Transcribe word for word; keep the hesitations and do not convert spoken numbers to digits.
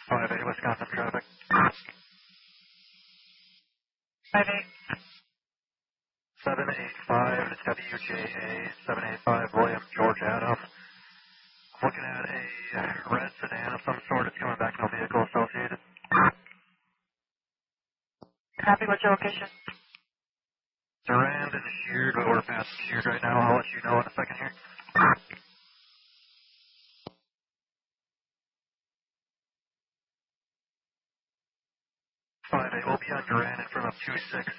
five eight Wisconsin traffic. five eight. seven eight five W J A seven eight five William George Adams. Looking at a red sedan of some sort. It's coming back, no vehicle associated. Copy, what's your location? Durand and Sheared, but we're past Sheared right now. I'll let you know in a second here. five eight, we'll be on Durand in front of two six.